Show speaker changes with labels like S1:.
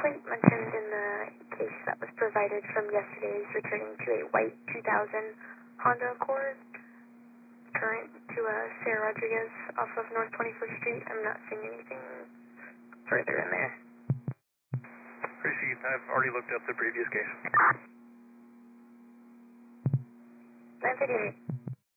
S1: plate mentioned in the case that was provided from yesterday is returning to a white 2000 Honda Accord, current to Sarah Rodriguez off of North 21st Street. I'm not seeing anything further in there.
S2: Proceed. I've already looked up the previous case.
S1: 958.